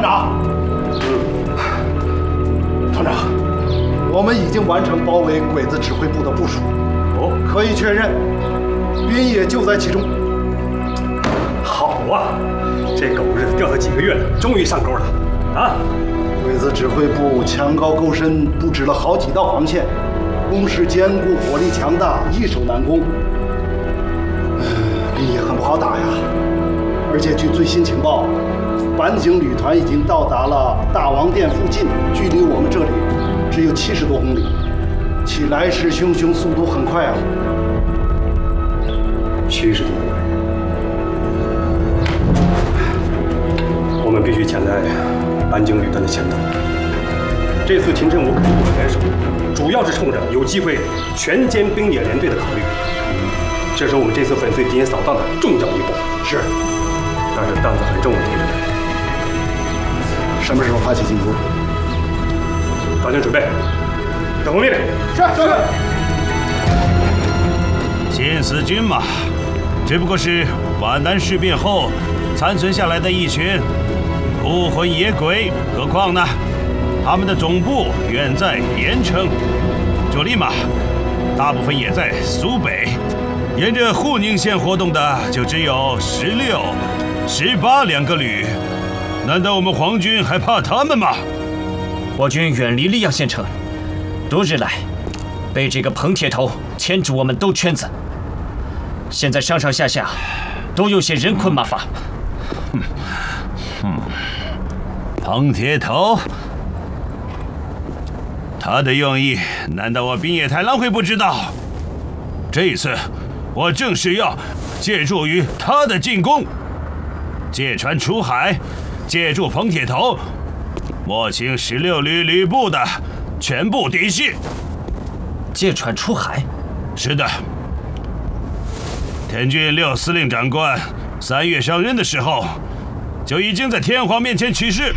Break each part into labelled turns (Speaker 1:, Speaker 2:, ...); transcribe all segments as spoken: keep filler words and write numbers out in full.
Speaker 1: 团长。嗯，团长，我们已经完成包围鬼子指挥部的部署。哦，可以确认，兵也就在其中。
Speaker 2: 好啊，这狗日子吊他几个月了，终于上钩了。啊！
Speaker 1: 鬼子指挥部墙高沟深，布置了好几道防线，工事坚固，火力强大，易守难攻。兵也很不好打呀。而且据最新情报，反警旅团已经到达了大王殿附近，距离我们这里只有七十多公里，其来势汹汹，速度很快啊！
Speaker 2: 七十多公里，我们必须抢在反警旅团的前头。这次秦振武肯定不会联手，主要是冲着有机会全歼兵野连队的考虑。这是我们这次粉碎敌人扫荡的重要一步。
Speaker 1: 是。
Speaker 2: 但是担子很重，同志们。
Speaker 1: 什么时候发起进攻？
Speaker 2: 大家准备，等候命令。
Speaker 1: 是是。
Speaker 3: 新四军嘛，只不过是皖南事变后残存下来的一群孤魂野鬼，何况呢，他们的总部远在盐城，主力嘛，大部分也在苏北，沿着沪宁线活动的就只有十六。十八两个旅，难道我们皇军还怕他们吗？
Speaker 4: 我军远离溧阳县城，多日来被这个彭铁头牵住我们兜圈子，现在上上下下都有些人困马乏。
Speaker 3: 嗯嗯，彭铁头，他的用意难道我滨野太郎会不知道？这一次我正是要借助于他的进攻。借船出海，借助彭铁头，摸清十六旅旅部的全部底细。
Speaker 4: 借船出海？
Speaker 3: 是的。田军六司令长官三月上任的时候，就已经在天皇面前起誓，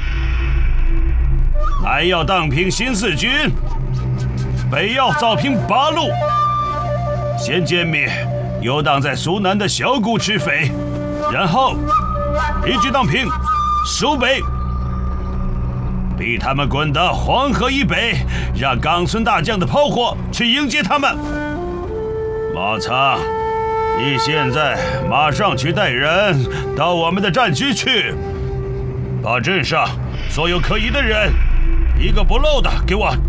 Speaker 3: 南要荡平新四军，北要造平八路，先歼灭游荡在苏南的小股赤匪，然后一举荡平苏北，逼他们滚到黄河以北，让冈村大将的炮火去迎接他们。马仓，你现在马上去带人到我们的战区去，把镇上所有可疑的人一个不漏的给我